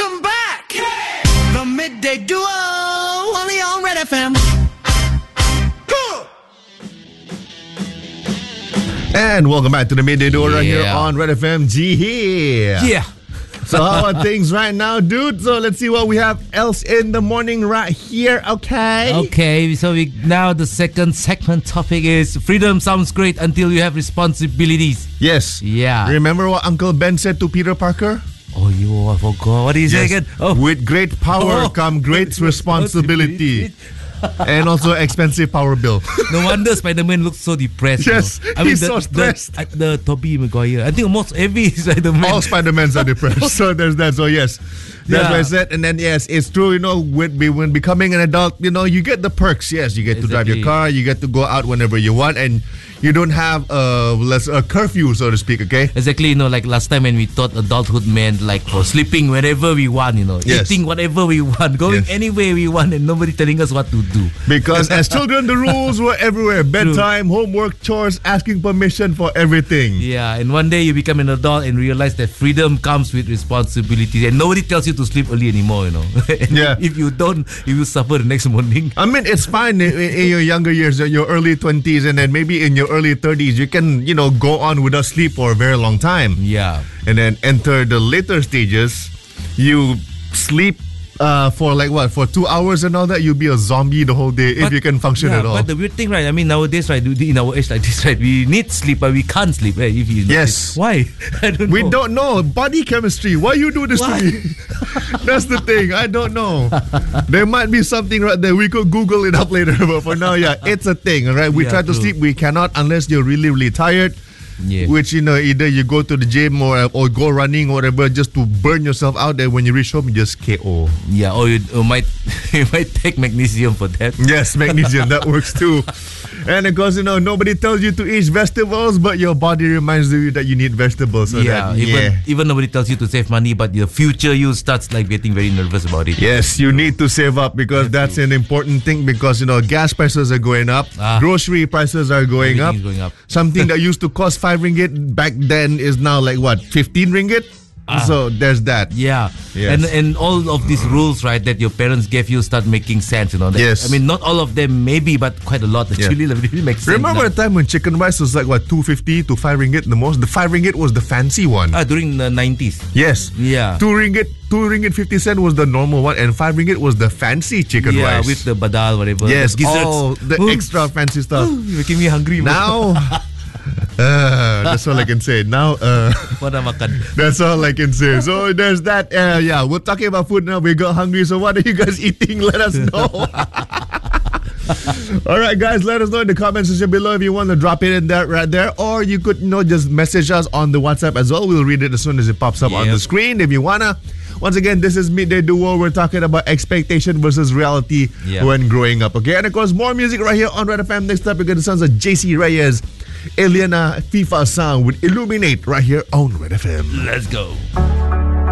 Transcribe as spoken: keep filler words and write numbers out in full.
Welcome back. The Midday Duo, only on Red F M. And welcome back to the Midday Duo right here Yeah. on Red F M. G here. Yeah. So how are things right now, dude? So let's see what we have else in the morning right here, okay? Okay, so we now the second segment topic is freedom sounds great until you have responsibilities. Yes. Yeah. Remember what Uncle Ben said to Peter Parker? Oh, you I forgot. What did he say again? Oh, With great power Oh. come great responsibility. And also expensive power bill. no wonder Spider-Man looks so depressed. Yes, you know. he's the, so stressed. The, the, the Tobey Maguire. I think almost every Spider-Man. All Spider-Mans are depressed. So there's that. So yes, that's Yeah. what I said. And then yes, it's true. You know, when, when becoming an adult, you know, you get the perks. Yes, you get to drive your Exactly. car. You get to go out whenever you want, and you don't have a less a curfew, so to speak. Okay. Exactly, you know, like last time when we thought adulthood meant like for sleeping wherever we want, you know, Yes. eating whatever we want, going Yes. anywhere we want, and nobody telling us what to do. Because as children, the rules were everywhere. Bedtime, homework, chores, asking permission for everything. Yeah, and one day you become an adult and realize that freedom comes with responsibility, and nobody tells you to sleep early anymore, you know. And Yeah. If you don't, you will suffer the next morning. I mean, it's fine in, in your younger years, in your early twenties, and then maybe in your early thirties, you can, you know, go on without sleep for a very long time. Yeah. And then enter the later stages, you sleep uh, for like what, for two hours and all that, you'll be a zombie the whole day if But- you can function yeah, at all. But the weird thing, right? I mean, nowadays, right, in our age like this, right, we need sleep, but we can't sleep, right? If you Yes. Why? I don't We know. don't know. Body chemistry. Why you do this Why? to me? That's the thing. I don't know. There might be something right there. We could Google it up later. But for now, yeah, it's a thing. All right. We Yeah, try to true. sleep. We cannot unless you're really, really tired. Yeah. Which, you know, either you go to the gym or or go running or whatever just to burn yourself out there. When you reach home, you just K O. Yeah, or you, or might you might take magnesium for that. Yes, magnesium. That works too. And of course, you know, nobody tells you to eat vegetables, but your body reminds you that you need vegetables. So yeah, that, even yeah. even nobody tells you to save money, but the future you starts like getting very nervous about it. Yes, you need to save up because that's an important thing because, you know, gas prices are going up, Ah. grocery prices are going up. Everything's going up. Something that used to cost five ringgit back then is now like what, fifteen ringgit? So there's that. Yeah, Yes. and and all of these rules, right, that your parents gave you start making sense. You know, that, Yes. I mean, not all of them, maybe, but quite a lot actually. Like, really makes sense. Remember now. a time when chicken rice was like what, two fifty to five ringgit the most? The five ringgit was the fancy one. Ah, during the nineties. Yes. Yeah. Two ringgit, two ringgit fifty cent was the normal one, and five ringgit was the fancy chicken Yeah, rice. with the badal, whatever. yes, the gizzards. all the Ooh, extra fancy stuff. You're making me hungry. bro. Now, uh, that's all I can say. Now, uh, What am I makan? that's all I can say. So there's that. Uh, yeah, we're talking about food now. We got hungry. So what are you guys eating? Let us know. All right, guys, let us know in the comment section below if you want to drop it in there right there, or you could, you know, just message us on the WhatsApp as well. We'll read it as soon as it pops up on Yep. the screen if you wanna. Once again, this is Midday Duo. We're talking about expectation versus reality Yep. when growing up. Okay, and of course, more music right here on Red F M. Next up, we're gonna sounds of J C Reyes, Eliana FIFA Sound with Illuminate right here on Red F M. Let's go.